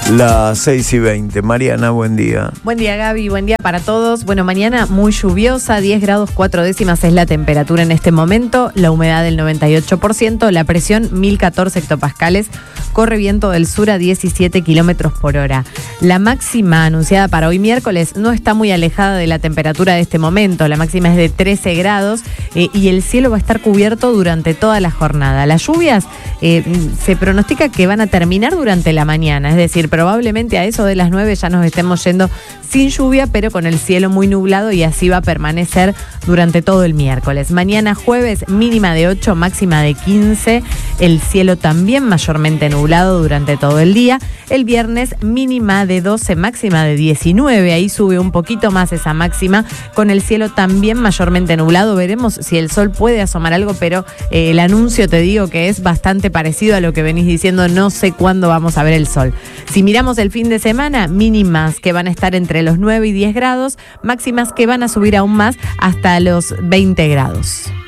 Las 6:20. Mariana, buen día. Buen día, Gaby, buen día para todos. Bueno, mañana muy lluviosa, 10 grados 4 décimas es la temperatura en este momento, la humedad del 98%, la presión 1014 hectopascales, corre viento del sur a 17 kilómetros por hora. La máxima anunciada para hoy miércoles no está muy alejada de la temperatura de este momento, la máxima es de 13 grados y el cielo va a estar cubierto durante toda la jornada. Las lluvias se pronostica que van a terminar durante la mañana, es decir, probablemente a eso de las 9 ya nos estemos yendo sin lluvia, pero con el cielo muy nublado, y así va a permanecer durante todo el miércoles. Mañana jueves, mínima de 8, máxima de 15, el cielo también mayormente nublado durante todo el día. El viernes, mínima de 12, máxima de 19, ahí sube un poquito más esa máxima, con el cielo también mayormente nublado. Veremos si el sol puede asomar algo, pero el anuncio, te digo que es bastante parecido a lo que venís diciendo, no sé cuándo vamos a ver el sol. Si miramos el fin de semana, mínimas que van a estar entre los 9 y 10 grados, máximas que van a subir aún más hasta los 20 grados.